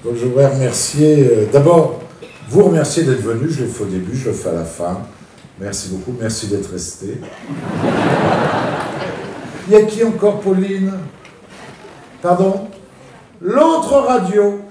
Donc je voudrais remercier, d'abord, vous remercier d'être venu, je l'ai fait au début, je le fais à la fin. Merci beaucoup, merci d'être resté. Il y a qui encore, Pauline? Pardon? L'autre radio.